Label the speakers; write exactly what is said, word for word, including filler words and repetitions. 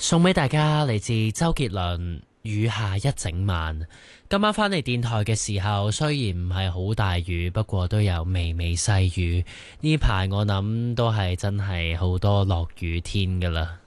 Speaker 1: 送俾大家嚟自周杰倫《雨下一整晚》。今晚返嚟電台嘅時候，雖然唔係好大雨，不過都有微微細雨。呢排我諗都係真係好多落雨天㗎喇。